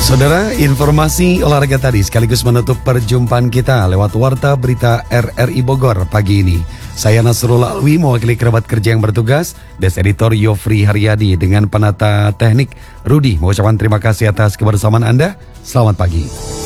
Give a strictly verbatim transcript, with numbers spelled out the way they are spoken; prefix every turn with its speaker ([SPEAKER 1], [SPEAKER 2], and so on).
[SPEAKER 1] Saudara, informasi olahraga tadi sekaligus menutup perjumpaan kita lewat Warta Berita R R I Bogor pagi ini. Saya Nasrullah Alwi mewakili kerabat kerja yang bertugas, Des Editor Yofri Haryadi dengan penata teknik Rudi. Mengucapkan terima kasih atas kebersamaan Anda. Selamat pagi.